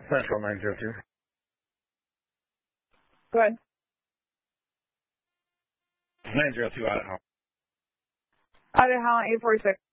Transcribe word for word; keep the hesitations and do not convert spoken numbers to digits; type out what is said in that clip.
Central nine zero two. Go ahead. nine zero two out of Holland. Out of Holland eight forty-six.